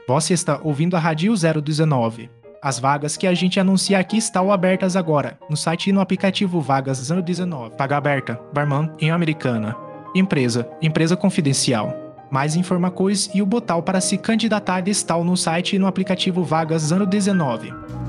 Você está ouvindo a Rádio 019. As vagas que a gente anuncia aqui estão abertas agora, no site e no aplicativo Vagas 019. Vaga aberta, barman em Americana. Empresa confidencial. Mais informações e o botão para se candidatar estão no site e no aplicativo Vagas 019.